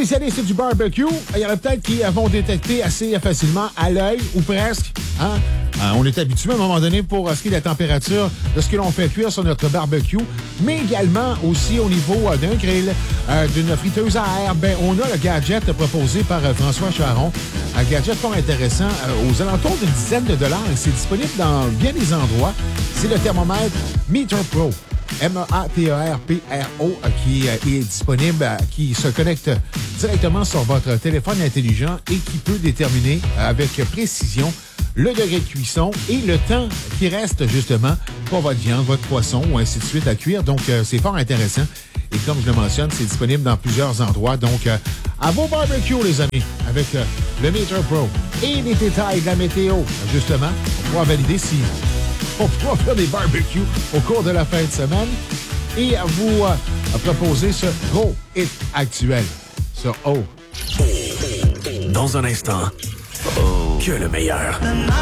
spécialistes du barbecue, il y en a peut-être qui vont détecter assez facilement à l'œil, ou presque. Hein? On est habitué à un moment donné pour ce qui est de la température de ce que l'on fait cuire sur notre barbecue, mais également aussi au niveau d'un grill, d'une friteuse à air. Ben, on a le gadget proposé par François Charon. Un gadget fort intéressant aux alentours d'une dizaine de dollars et c'est disponible dans bien des endroits. C'est le thermomètre Meter Pro. MEATERPRO qui est disponible, qui se connecte directement sur votre téléphone intelligent et qui peut déterminer avec précision le degré de cuisson et le temps qui reste justement pour votre viande, votre poisson ou ainsi de suite à cuire. Donc, c'est fort intéressant. Et comme je le mentionne, c'est disponible dans plusieurs endroits. Donc, à vos barbecues, les amis, avec le Meter Pro et les détails de la météo, justement, pour pouvoir valider si on pourra faire des barbecues au cours de la fin de semaine et vous proposer ce gros hit actuel sur O. Dans un instant, que le meilleur.